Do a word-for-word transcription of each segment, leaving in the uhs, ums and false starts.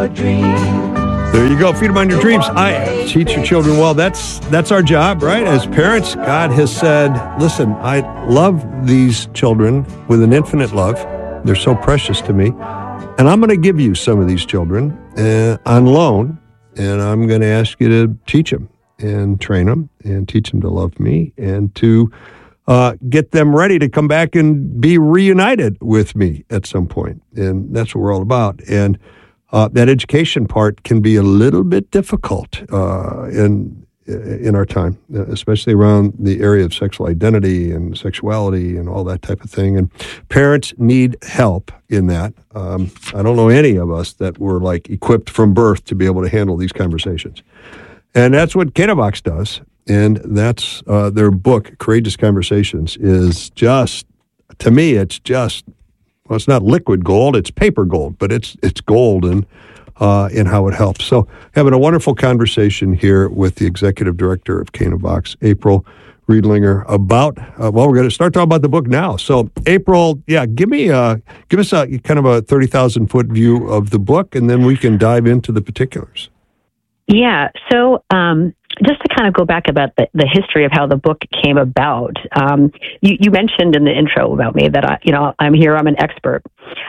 your dreams. There you go. Feed them on your dreams. I teach your children well. That's that's our job, right? As parents, God has said, listen, I love these children with an infinite love. They're so precious to me. And I'm going to give you some of these children uh, on loan, and I'm going to ask you to teach them and train them and teach them to love me and to uh, get them ready to come back and be reunited with me at some point. And that's what we're all about. And uh, that education part can be a little bit difficult uh, in in our time, especially around the area of sexual identity and sexuality and all that type of thing. And parents need help in that. Um, I don't know any of us that were like equipped from birth to be able to handle these conversations. And that's what Canavox does. And that's uh, their book, Courageous Conversations, is just, to me, it's just, well, it's not liquid gold, it's paper gold, but it's it's golden uh, in how it helps. So having a wonderful conversation here with the executive director of Canavox, April Riedlinger, about, uh, well, we're going to start talking about the book now. So April, yeah, give me a, give us a kind of a thirty thousand foot view of the book, and then we can dive into the particulars. Yeah, so um, just to kind of go back about the, the history of how the book came about, um, you, you mentioned in the intro about me that I, you know, I'm here, I'm an expert.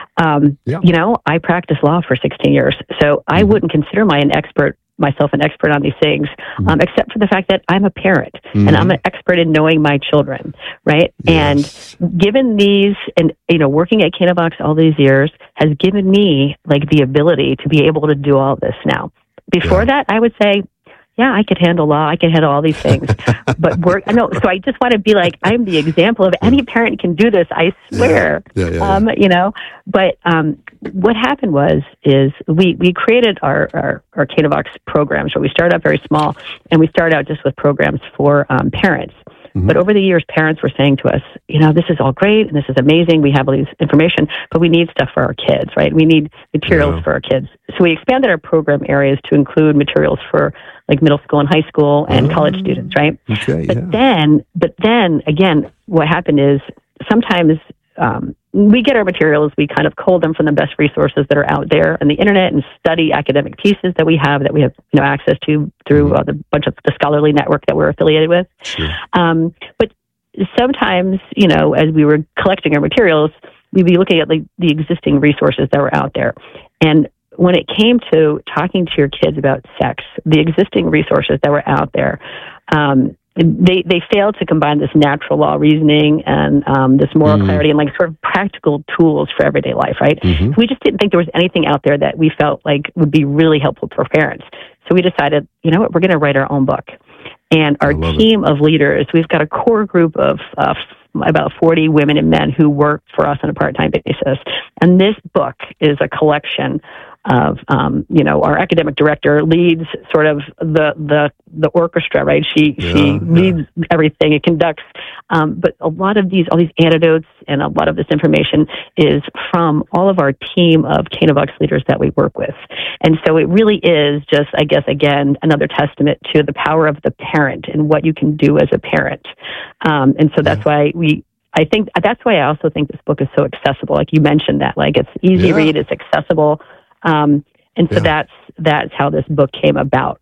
Um, yeah. You know, I practiced law for sixteen years, so I mm-hmm. wouldn't consider my an expert myself an expert on these things, mm-hmm. um, except for the fact that I'm a parent mm-hmm. and I'm an expert in knowing my children, right? Yes. And given these, and you know, working at Canavox all these years has given me like the ability to be able to do all this now. Before yeah. that, I would say, yeah, I could handle law. I could handle all these things. But work, no, so I just want to be like, I'm the example of any parent can do this, I swear. Yeah. Yeah, yeah, um, yeah. You know, but um, what happened was, is we, we created our, our, our Canavox programs, where we started out very small, and we started out just with programs for um, parents. Mm-hmm. But over the years, parents were saying to us, you know, this is all great, and this is amazing. We have all these information, but we need stuff for our kids, right? We need materials yeah. for our kids. So we expanded our program areas to include materials for like middle school and high school and oh. college students, right? Okay, but yeah. then, but then again, what happened is sometimes um, we get our materials, we kind of cull them from the best resources that are out there on the internet and study academic pieces that we have that we have you know access to through uh, the bunch of the scholarly network that we're affiliated with. Sure. Um, but sometimes, you know, as we were collecting our materials, we'd be looking at like the existing resources that were out there. And when it came to talking to your kids about sex, the existing resources that were out there, um, they they failed to combine this natural law reasoning and um, this moral mm. clarity and like sort of practical tools for everyday life, right? Mm-hmm. So we just didn't think there was anything out there that we felt like would be really helpful for parents. So we decided, you know what, we're going to write our own book. And our team it. of leaders, we've got a core group of uh, about forty women and men who work for us on a part-time basis. And this book is a collection of, um, you know, our academic director leads sort of the the, the orchestra, right? She yeah, she yeah. leads everything, it conducts. Um, but a lot of these, all these anecdotes and a lot of this information is from all of our team of Canavox leaders that we work with. And so it really is just, I guess, again, another testament to the power of the parent and what you can do as a parent. Um, and so that's yeah. why we, I think, that's why I also think this book is so accessible. Like you mentioned that, like it's easy yeah. read, it's accessible. Um, and so yeah. that's that's how this book came about.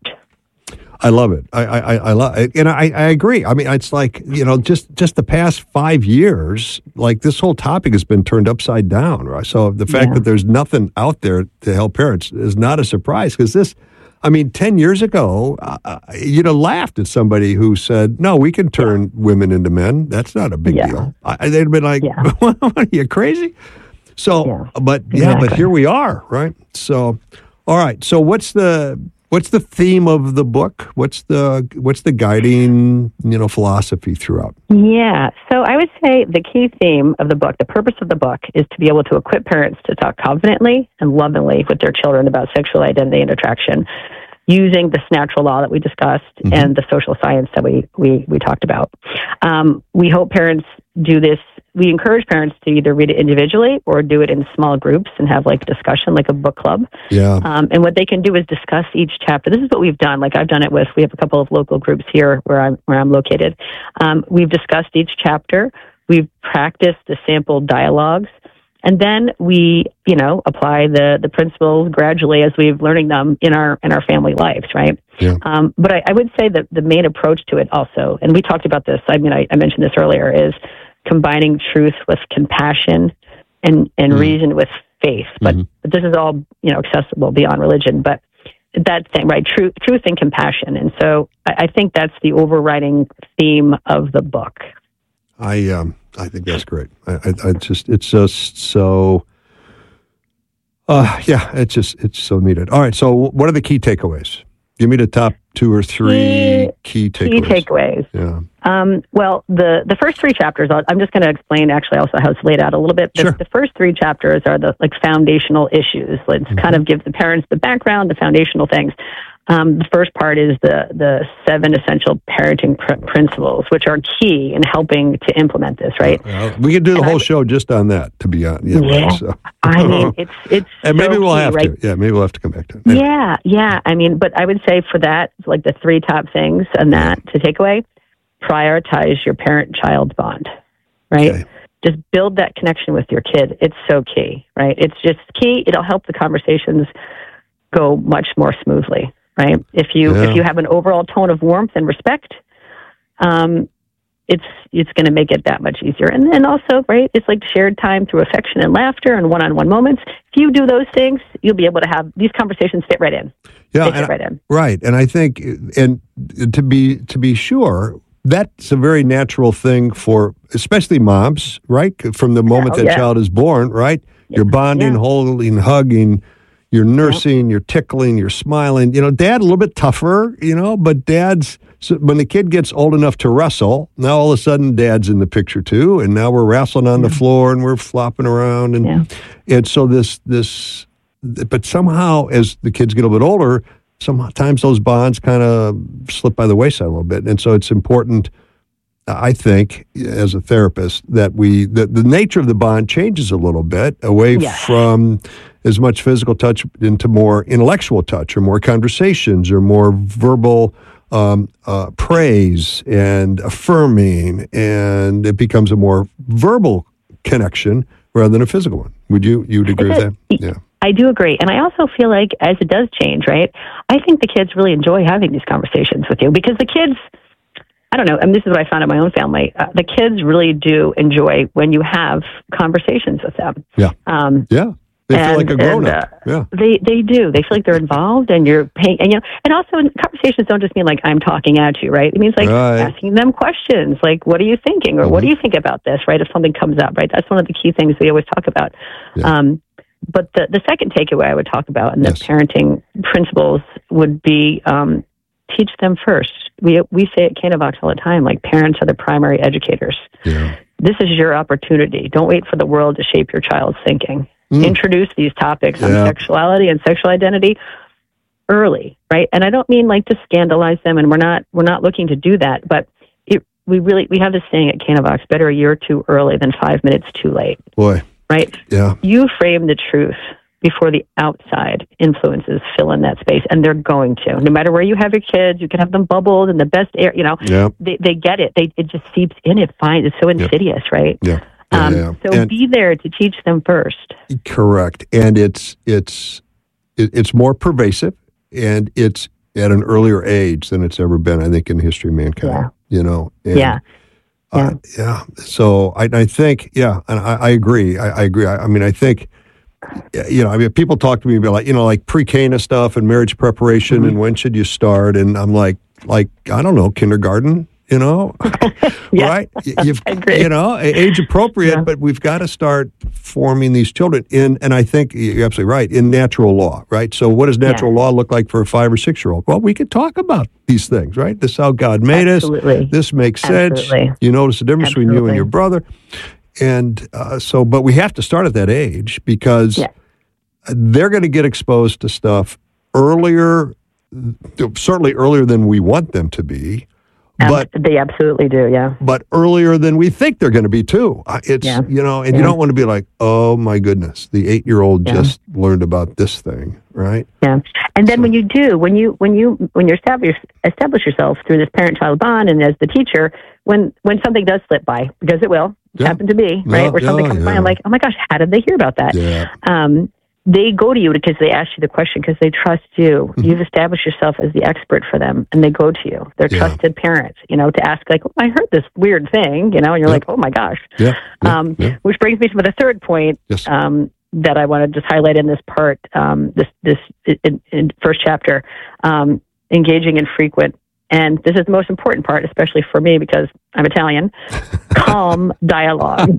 I love it. I I, I love it, and I, I agree. I mean, it's like you know, just just the past five years, like this whole topic has been turned upside down, right? So the fact yeah. that there's nothing out there to help parents is not a surprise because this. I mean, ten years ago, uh, you'd have laughed at somebody who said, "No, we can turn yeah. women into men. That's not a big yeah. deal." I, they'd have been like, yeah. "What are you crazy?" So, yeah, but exactly. yeah, but here we are, right? So, all right. So, what's the what's the theme of the book? What's the what's the guiding you know philosophy throughout? Yeah. So, I would say the key theme of the book, the purpose of the book, is to be able to equip parents to talk confidently and lovingly with their children about sexual identity and attraction, using this natural law that we discussed mm-hmm. and the social science that we we we talked about. Um, we hope parents do this. We encourage parents to either read it individually or do it in small groups and have like discussion, like a book club. Yeah. Um, and what they can do is discuss each chapter. This is what we've done. Like I've done it with, we have a couple of local groups here where I'm, where I'm located. Um, we've discussed each chapter. We've practiced the sample dialogues. and then we, you know, apply the the principles gradually as we're learning them in our in our family lives, right? Yeah. Um, but I, I would say that the main approach to it also, and we talked about this. I mean, I, I mentioned this earlier, is combining truth with compassion and and mm. reason with faith. But, mm-hmm. but this is all, you know, accessible beyond religion. But that thing, right? Truth, truth and compassion. And so I, I think that's the overriding theme of the book. I um I think that's great. I I, I just it's just so. Uh yeah, it's just it's so needed. All right, so what are the key takeaways? Give me the top two or three key, key takeaways. Key takeaways. Yeah. Um, well, the, the first three chapters, I'm just going to explain actually also how it's laid out a little bit. The, sure. the first three chapters are the like foundational issues. Let's mm-hmm. kind of give the parents the background, the foundational things. Um, the first part is the, the seven essential parenting pr- principles, which are key in helping to implement this, right? Uh, we could do the and whole I, show just on that, to be honest. Yeah, yeah. Right, so. I mean, it's it's and maybe so we'll key, have right? to. Yeah, maybe we'll have to come back to it. Yeah. yeah, yeah. I mean, but I would say for that, like the three top things and that to take away, prioritize your parent-child bond, right? Okay. Just build that connection with your kid. It's so key, right? It's just key. It'll help the conversations go much more smoothly. Right. If you yeah. if you have an overall tone of warmth and respect, um, it's it's going to make it that much easier. And then also, right, it's like shared time through affection and laughter and one-on-one moments. If you do those things, you'll be able to have these conversations fit right in. Yeah, they fit and, right in. Right. And I think, and to be to be sure, that's a very natural thing for especially moms, right? From the moment yeah, oh, that yeah. child is born, right? Yeah. You're bonding, yeah. holding, hugging. You're nursing, you're tickling, you're smiling. You know, dad a little bit tougher, you know, but dad's, so when the kid gets old enough to wrestle, now all of a sudden dad's in the picture too, and now we're wrestling on yeah. the floor and we're flopping around. And yeah. and so this, this, but somehow as the kids get a little bit older, sometimes those bonds kind of slip by the wayside a little bit. And so it's important, I think, as a therapist, that we, the, the nature of the bond changes a little bit away yes. from as much physical touch into more intellectual touch or more conversations or more verbal um, uh, praise and affirming, and it becomes a more verbal connection rather than a physical one. Would you, you'd agree with that? Yeah. I do agree. And I also feel like as it does change, right, I think the kids really enjoy having these conversations with you because the kids, I don't know, and this is what I found in my own family, uh, the kids really do enjoy when you have conversations with them. Yeah. Um, yeah. They feel and, like a grown-up. Uh, yeah. They they do. They feel like they're involved, and you're paying. And you know, and also conversations don't just mean like I'm talking at you, right? It means like right. asking them questions, like what are you thinking, or mm-hmm. what do you think about this, right? If something comes up, right? That's one of the key things we always talk about. Yeah. Um, but the the second takeaway I would talk about, and yes. the parenting principles would be um, teach them first. We we say at Canavox all the time, like parents are the primary educators. Yeah. This is your opportunity. Don't wait for the world to shape your child's thinking. Mm. Introduce these topics yeah. on sexuality and sexual identity early, right? And I don't mean like to scandalize them, and we're not we're not looking to do that, but it, we really we have this saying at Canavox: better a year or two early than five minutes too late. Boy, right? Yeah, you frame the truth before the outside influences fill in that space, and they're going to. No matter where you have your kids, you can have them bubbled in the best air. You know, yeah. they they get it. They it just seeps in. It finds it's so insidious, yeah. right? Yeah. Yeah, um, yeah. So and be there to teach them first. Correct, and it's it's it, it's more pervasive, and it's at an earlier age than it's ever been, I think, in the history of mankind. Yeah. You know. And, yeah. Uh, yeah. So I, I think, yeah, and I, I agree. I, I agree. I, I mean, I think, you know, I mean, people talk to me about like, you know, like pre-Cana stuff and marriage preparation, mm-hmm. and when should you start? And I'm like, like I don't know, kindergarten. You know, yeah. right? You've, you know, age appropriate, yeah. but we've got to start forming these children in, and I think you're absolutely right, in natural law, right? So what does natural yeah. law look like for a five or six year old? Well, we could talk about these things, right? This is how God made Absolutely. us. This makes Absolutely. sense. You notice the difference Absolutely. between you and your brother. And uh, so, but we have to start at that age because yeah. they're going to get exposed to stuff earlier, certainly earlier than we want them to be. But um, they absolutely do, yeah. But earlier than we think they're going to be too. It's yeah. you know, and yeah. you don't want to be like, oh my goodness, the eight-year-old yeah. just learned about this thing, right? Yeah, and then so. when you do, when you when you when you establish establish yourself through this parent-child bond, and as the teacher, when when something does slip by, because it will, Yeah. happened to me, right? No, Where something no, comes yeah. by, I'm like, oh my gosh, how did they hear about that? Yeah. Um, they go to you because they ask you the question because they trust you. Mm-hmm. You've established yourself as the expert for them, and they go to you. They're Yeah. trusted parents, you know, to ask like, oh, I heard this weird thing, you know, and you're Yep. like, oh my gosh. Yeah. yeah, Um, yeah. Which brings me to the third point Yes. um, that I want to just highlight in this part, um, this this in, in first chapter, um, engaging in frequent. And this is the most important part, especially for me because I'm Italian. Calm dialogue.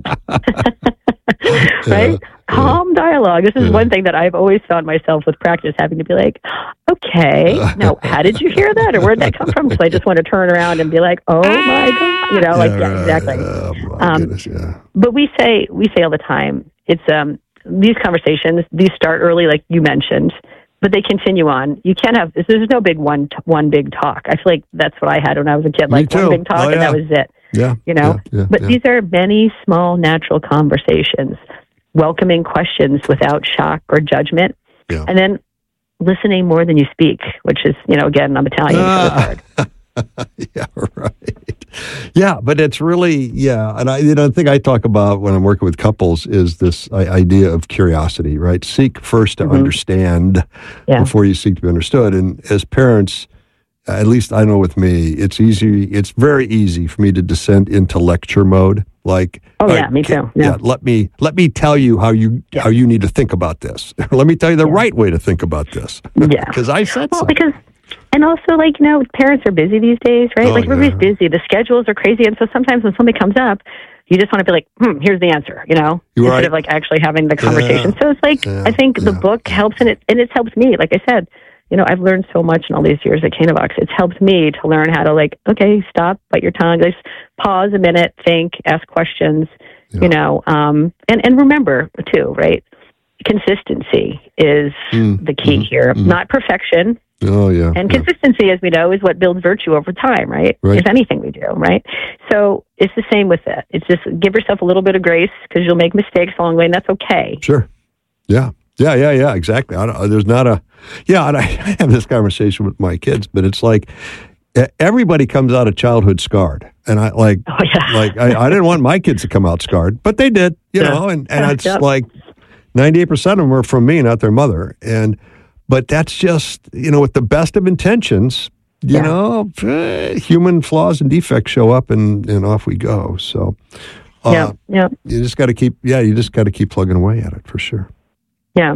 Right? Yeah. Calm dialogue. This is Yeah. one thing that I've always found myself with practice having to be like, okay, now how did you hear that? Or where'd that come from? Because I just want to turn around and be like, oh my God. You know, like, yeah, right. exactly. Oh, my Um, goodness, yeah. But we say, we say all the time, it's, um, these conversations, these start early, like you mentioned, but they continue on. You can't have, there's no big one, one big talk. I feel like that's what I had when I was a kid, Me like too. one big talk Oh, and yeah. that was it. Yeah. You know, yeah, yeah, but yeah. these are many small, natural conversations, welcoming questions without shock or judgment, Yeah. and then listening more than you speak, which is, you know, again, I'm Italian, so it's hard. Yeah, right. Yeah, but it's really, yeah. And I, you know, the thing I talk about when I'm working with couples is this i- idea of curiosity, right? Seek first to Mhm. understand Yeah. before you seek to be understood. And as parents, at least I know with me, it's easy, it's very easy for me to descend into lecture mode. Like, Oh, all yeah, right, me ki- too. Yeah. let me, let me tell you how you, Yeah. how you need to think about this. Let me tell you the Yeah. right way to think about this. Yeah. Because I said Well, so. because, and also, like, you know, parents are busy these days, right? Oh, like, everybody's yeah. busy. The schedules are crazy. And so sometimes when something comes up, you just want to be like, hmm, here's the answer, you know, You're instead right. of like actually having the conversation. Yeah. So it's like, Yeah. I think the Yeah. book helps, and it, and it's helped me. Like I said, you know, I've learned so much in all these years at Canavox. It's helped me to learn how to, like, okay, stop, bite your tongue, just pause a minute, think, ask questions, Yeah. you know, um, and, and remember too, right? Consistency is Mm, the key mhm, here, mhm. not perfection. Oh, yeah. And yeah. consistency, as we know, is what builds virtue over time, right? Right. If anything we do, right? So it's the same with it. It's just give yourself a little bit of grace because you'll make mistakes along the way, and that's okay. Sure. Yeah. Yeah, yeah, yeah, exactly. I don't, there's not a, yeah, and I, I have this conversation with my kids, but it's like e- everybody comes out of childhood scarred. And I like, Oh, yeah. like I, I didn't want my kids to come out scarred, but they did, you Yeah. know, and, and Yeah, it's yep. like ninety-eight percent of them are from me, not their mother. And, but that's just, you know, with the best of intentions, you Yeah. know, eh, human flaws and defects show up and, and off we go. So, uh, yeah, yeah, you just got to keep, yeah, you just got to keep plugging away at it for sure. yeah.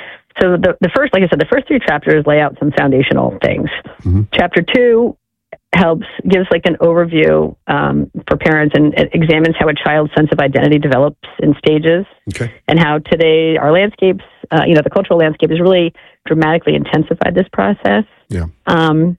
So the the first, like I said, the first three chapters lay out some foundational things. Mhm. Chapter two helps, gives like an overview um, for parents and it examines how a child's sense of identity develops in stages. Okay. And how today our landscapes, uh, you know, the cultural landscape has really dramatically intensified this process. Yeah. Um,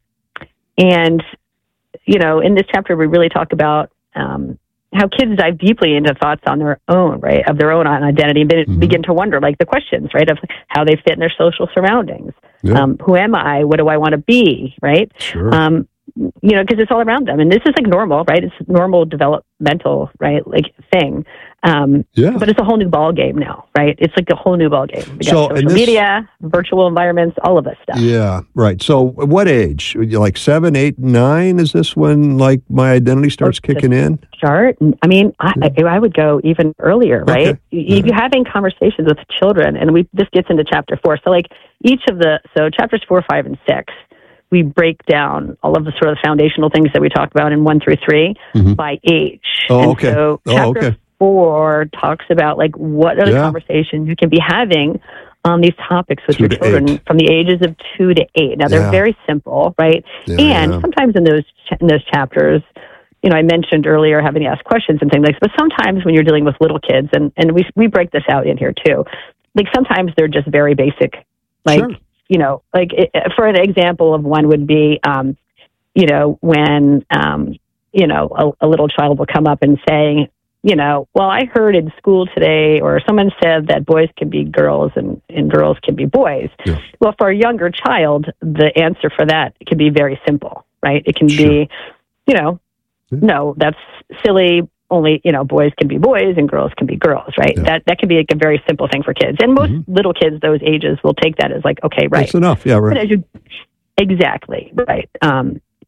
and, you know, in this chapter, we really talk about um, how kids dive deeply into thoughts on their own, right, of their own identity, and be- Mhm. begin to wonder, like the questions, right, of how they fit in their social surroundings. Yeah. Um, who am I? What do I want to be, right? Sure. Um, you know, because it's all around them. And this is like normal, right? It's normal developmental, right, like thing. Um, yeah. but it's a whole new ball game now, right? It's like a whole new ball game. We got So, and social this- media, virtual environments, all of this stuff. Yeah, right. So what age? Like seven, eight, nine? Is this when like my identity starts Okay. kicking in? Start. I mean, I, I would go even earlier, right? Okay. If you're having conversations with children, and we this gets into chapter four. So like each of the so chapters four, five, and six, we break down all of the sort of foundational things that we talked about in one through three Mhm. by age. Oh, and okay. So Oh, chapter okay. four talks about like what are the Yeah. conversations you can be having on these topics with Two your to children eight. from the ages of two to eight. Now they're Yeah. very simple, right? Yeah, and yeah. sometimes in those ch- in those chapters, you know, I mentioned earlier having to ask questions and things like this, but sometimes when you're dealing with little kids, and, and we we break this out in here too, like sometimes they're just very basic, like, Sure. you know, like it, for an example of one would be, um, you know, when, um, you know, a, a little child will come up and say, you know, well, I heard in school today, or someone said that boys can be girls and, and girls can be boys. Yeah. Well, for a younger child, the answer for that can be very simple, right? It can Sure. be, you know, Yeah. no, that's silly. Only, you know, boys can be boys and girls can be girls, right? Yeah. That that can be like a very simple thing for kids. And most Mhm. little kids those ages will take that as like, okay, right. That's enough. Yeah, But right. as you, exactly, right. Um,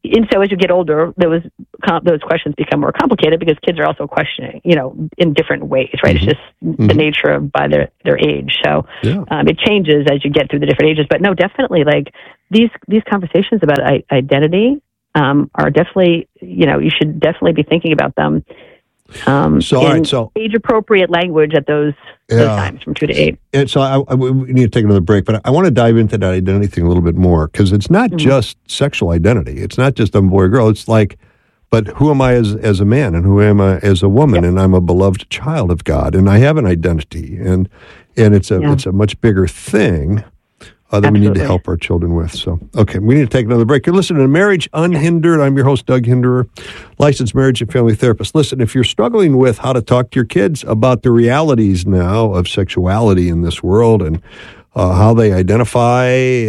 and so as you get older, those those questions become more complicated because kids are also questioning, you know, in different ways, right? Mm-hmm. It's just mm-hmm. the nature of by their, their age. So yeah. um, it changes as you get through the different ages. But no, definitely, like these these conversations about I- identity um, are definitely, you know, you should definitely be thinking about them. Um, so, all right, so age-appropriate language at those, yeah. those times from two to eight. And so I, I, we need to take another break, but I want to dive into that identity thing a little bit more because it's not mm-hmm. just sexual identity. It's not just I'm a boy or girl. It's like, but who am I as as a man and who am I as a woman? Yep. And I'm a beloved child of God, and I have an identity, and and it's a yeah. it's a much bigger thing. Uh, that Absolutely. We need to help our children with. So, okay, we need to take another break. You're listening to Marriage Unhindered. I'm your host, Doug Hinderer, licensed marriage and family therapist. Listen, if you're struggling with how to talk to your kids about the realities now of sexuality in this world and uh, how they identify,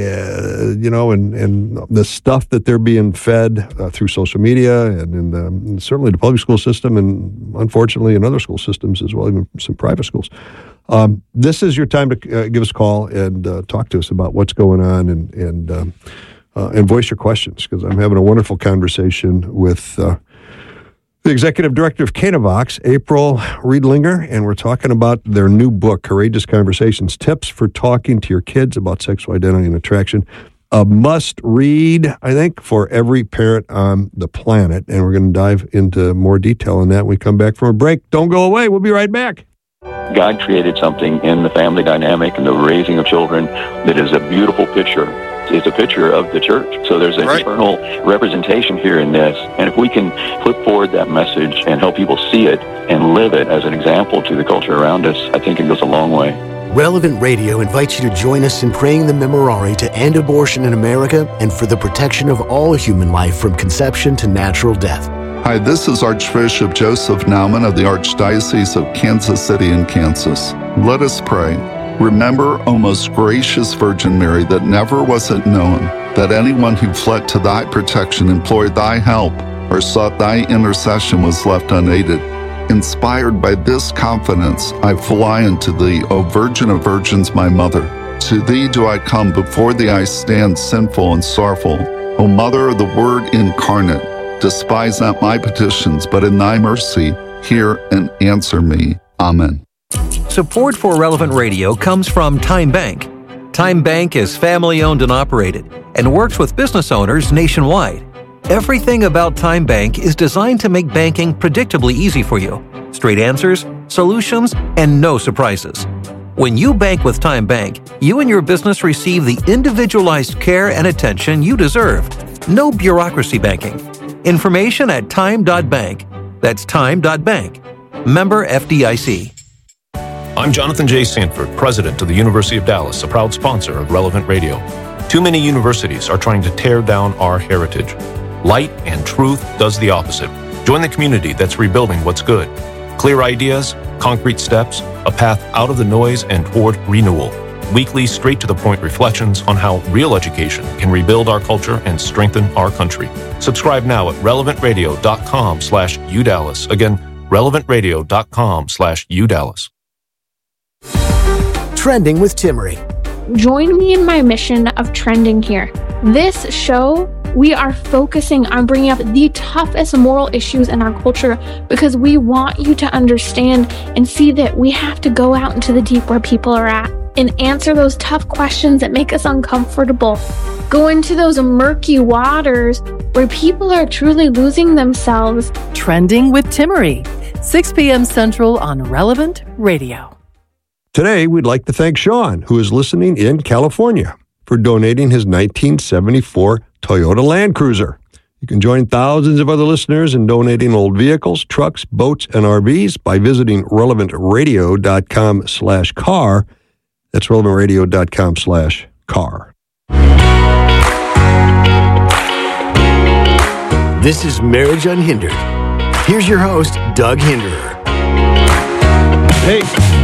uh, you know, and, and the stuff that they're being fed uh, through social media and in the, and certainly the public school system and unfortunately in other school systems as well, even some private schools. Um, this is your time to uh, give us a call and uh, talk to us about what's going on and and um, uh, and voice your questions because I'm having a wonderful conversation with uh, the executive director of Canavox, April Riedlinger, and we're talking about their new book, Courageous Conversations: Tips for Talking to Your Kids About Sexual Identity and Attraction. A must read, I think, for every parent on the planet, and we're going to dive into more detail on that when we come back from a break. Don't go away. We'll be right back. God created something in the family dynamic and the raising of children that is a beautiful picture. It's a picture of the church. So there's an right. eternal representation here in this. And if we can flip forward that message and help people see it and live it as an example to the culture around us, I think it goes a long way. Relevant Radio invites you to join us in praying the Memorare to end abortion in America and for the protection of all human life from conception to natural death. Hi, this is Archbishop Joseph Naumann of the Archdiocese of Kansas City in Kansas. Let us pray. Remember, O most gracious Virgin Mary, that never was it known that anyone who fled to thy protection, implored thy help, or sought thy intercession was left unaided. Inspired by this confidence, I fly unto thee, O Virgin of Virgins, my Mother. To thee do I come, before thee I stand sinful and sorrowful. O Mother of the Word incarnate, despise not my petitions, but in thy mercy, hear and answer me. Amen. Support for Relevant Radio comes from Time Bank. Time Bank is family-owned and operated and works with business owners nationwide. Everything about Time Bank is designed to make banking predictably easy for you. Straight answers, solutions, and no surprises. When you bank with Time Bank, you and your business receive the individualized care and attention you deserve. No bureaucracy banking. Information at time dot bank. That's time dot bank. Member F D I C. I'm Jonathan J. Sanford, president of the University of Dallas, a proud sponsor of Relevant Radio. Too many universities are trying to tear down our heritage. Light and truth does the opposite. Join the community that's rebuilding what's good. Clear ideas, concrete steps, a path out of the noise and toward renewal. Weekly, straight-to-the-point reflections on how real education can rebuild our culture and strengthen our country. Subscribe now at relevant radio dot com slash U Dallas. Again, relevant radio dot com slash U Dallas. Trending with Timmerie. Join me in my mission of trending here. This show, we are focusing on bringing up the toughest moral issues in our culture because we want you to understand and see that we have to go out into the deep where people are at and answer those tough questions that make us uncomfortable. Go into those murky waters where people are truly losing themselves. Trending with Timmerie, six p.m. Central on Relevant Radio. Today, we'd like to thank Sean, who is listening in California, for donating his nineteen seventy-four Toyota Land Cruiser. You can join thousands of other listeners in donating old vehicles, trucks, boats, and R Vs by visiting relevant radio dot com slash car. That's relevant radio dot com slash car. This is Marriage Unhindered. Here's your host, Doug Hinderer. Hey,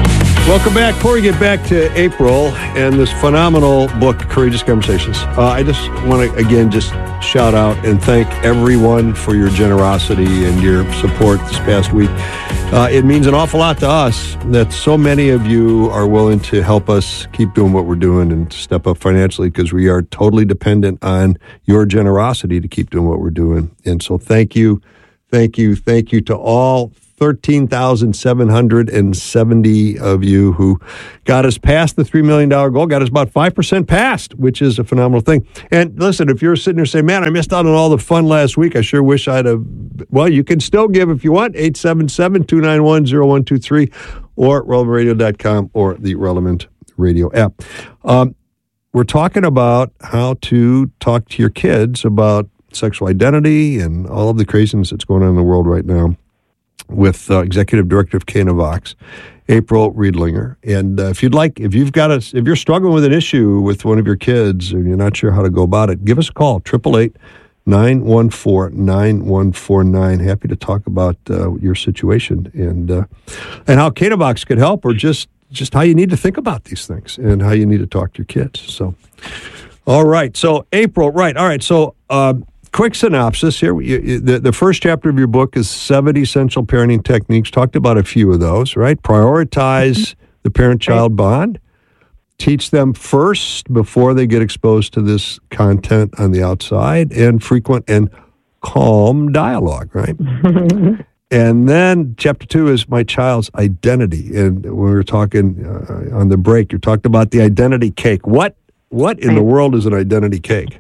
Welcome back. Before we get back to April and this phenomenal book, Courageous Conversations, uh, I just want to, again, just shout out and thank everyone for your generosity and your support this past week. Uh, it means an awful lot to us that so many of you are willing to help us keep doing what we're doing and step up financially, because we are totally dependent on your generosity to keep doing what we're doing. And so thank you, thank you, thank you to all thirteen thousand seven hundred seventy of you who got us past the three million dollars goal, got us about five percent past, which is a phenomenal thing. And listen, if you're sitting there saying, man, I missed out on all the fun last week, I sure wish I'd have, well, you can still give if you want, eight seven seven, two nine one, zero one two three or relevant radio dot com or the Relevant Radio app. Um, we're talking about how to talk to your kids about sexual identity and all of the craziness that's going on in the world right now, with uh, Executive Director of K N A Vox, April Riedlinger. And uh, if you'd like, if you've got a, if you're struggling with an issue with one of your kids and you're not sure how to go about it, give us a call, eight eight eight, nine one four, nine one four nine. Happy to talk about uh, your situation and uh, and how K N A Vox could help, or just, just how you need to think about these things and how you need to talk to your kids. So, all right. So, April, right. All right. So, um, quick synopsis here. The, the first chapter of your book is seven essential parenting techniques. Talked about a few of those, right? Prioritize the parent-child bond. Teach them first before they get exposed to this content on the outside, and frequent and calm dialogue, right? And then chapter two is my child's identity. And when we were talking uh, on the break, you talked about the identity cake. What, what in the world is an identity cake?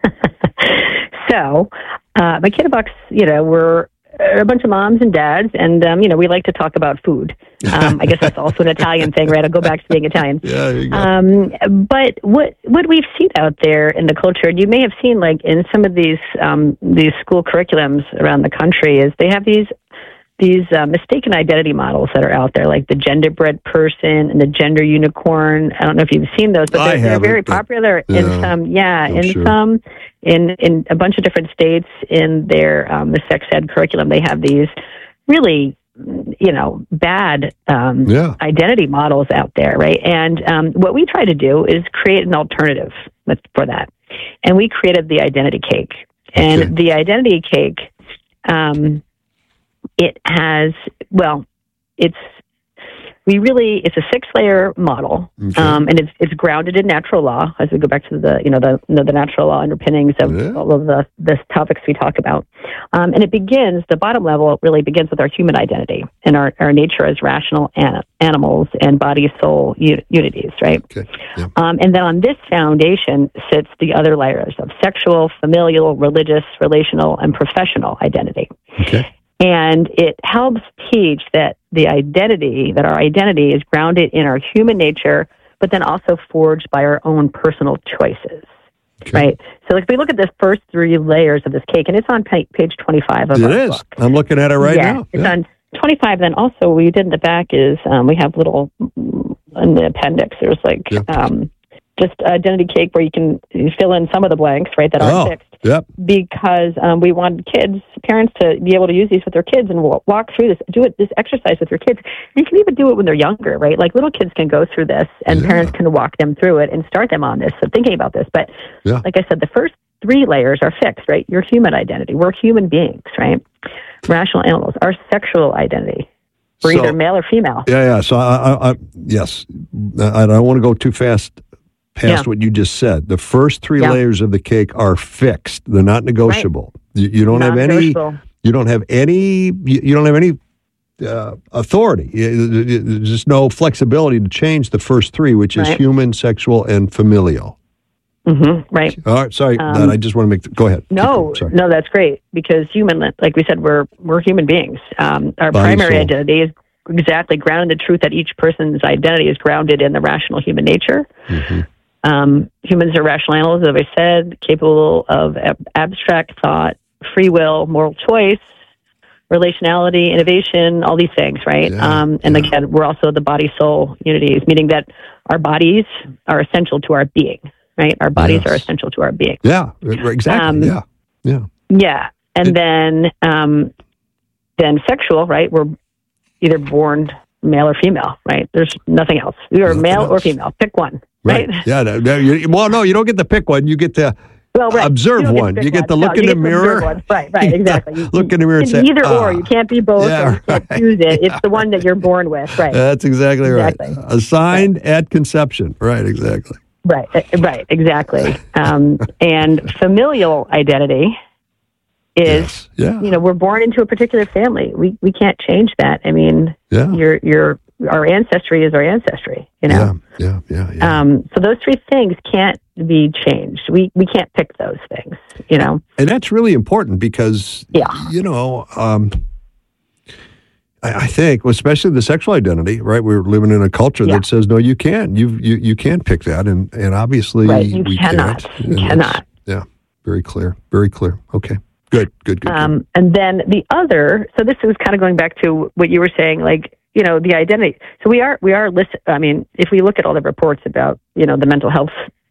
So, uh, my K N A Vox, you know, we're a bunch of moms and dads, and, um, you know, we like to talk about food. Um, I guess that's also an Italian thing, right? I'll go back to being Italian. Yeah, there you go. Um, but what what we've seen out there in the culture, and you may have seen, like, in some of these um, these school curriculums around the country, is they have these these uh, mistaken identity models that are out there, like the genderbread person and the gender unicorn. I don't know if you've seen those, but they're, they're very popular yeah, in some, yeah, I'm in sure. some, in, in a bunch of different states in their, um, the sex ed curriculum. They have these really, you know, bad um, yeah. identity models out there, right? And um, what we try to do is create an alternative for that. And we created the identity cake. And okay. the identity cake, um, it has, well, it's, we really, it's a six-layer model, okay. um, and it's it's grounded in natural law, as we go back to the, you know, the the, the natural law underpinnings of yeah. all of the, the topics we talk about. Um, and it begins, the bottom level, it really begins with our human identity and our, our nature as rational an- animals and body-soul u- unities, right? Okay. Yeah. Um, and then on this foundation sits the other layers of sexual, familial, religious, relational, and professional identity. Okay. And it helps teach that the identity, that our identity is grounded in our human nature, but then also forged by our own personal choices, okay. right? So if we look at the first three layers of this cake, and it's on page twenty-five of it our is. book. I'm looking at it right yeah, now. It's yeah. on twenty-five. Then also what we did in the back is um, we have little, in the appendix, there's like yeah. um, just identity cake where you can fill in some of the blanks, right, that aren't oh, fixed. Yep. Because um, we want kids, parents to be able to use these with their kids and walk through this, do it, this exercise with your kids. You can even do it when they're younger, right? Like little kids can go through this and yeah. parents can walk them through it and start them on this, so thinking about this. But yeah. like I said, the first three layers are fixed, right? Your human identity. We're human beings, right? Rational animals. Our sexual identity. We're so, either male or female. Yeah, yeah. So, I, I, I yes, I don't want to go too fast past yeah. what you just said. The first three yeah. layers of the cake are fixed. They're not negotiable. Right. You, you don't have any. You don't have any. You, you don't have any uh, authority. There's just no flexibility to change the first three, which is right. human, sexual, and familial. Mm-hmm, right. All right. Sorry, um, I just want to make. The, go ahead. No, no, that's great because human, like we said, we're we're human beings. Um, our Body primary soul. identity is exactly grounded in the truth that each person's identity is grounded in the rational human nature. Mm-hmm. Um, humans are rational animals, as I said, capable of ab- abstract thought, free will, moral choice, relationality, innovation, all these things, right? Yeah, um, and yeah. again, we're also the body-soul unities, meaning that our bodies are essential to our being, right? Our bodies yes. are essential to our being. Yeah, exactly. Um, yeah, yeah, yeah. And it, then, um, then sexual, right? We're either born male or female, right? There's nothing else. You're nothing male else. Or female. Pick one, right? right. Yeah. No, no, you, well, no, you don't get to pick one. You get to well, right. observe you one. You get to look no, in the mirror. Right, right, exactly. You, look in the mirror and say, either ah. or. You can't be both. Yeah, or you can't right. choose it. It's the one that you're born with, right? That's exactly, exactly. right. Assigned right. at conception. Right, exactly. Right, right, exactly. Um, and familial identity is, yes. yeah. you know, we're born into a particular family. We we can't change that. I mean, yeah. your your our ancestry is our ancestry. You know. Yeah, yeah, yeah. yeah. Um, so those three things can't be changed. We we can't pick those things. You know. And that's really important because, yeah. you know, um, I, I think, especially the sexual identity, right? We're living in a culture yeah. that says, no, you can't. You you you can't pick that, and and obviously right. you we cannot. can't. You and cannot. Yeah, very clear. Very clear. Okay. Good, good, good, um, good. And then the other, so this was kind of going back to what you were saying, like, you know, the identity. So we are, we are listen. I mean, if we look at all the reports about, you know, the mental health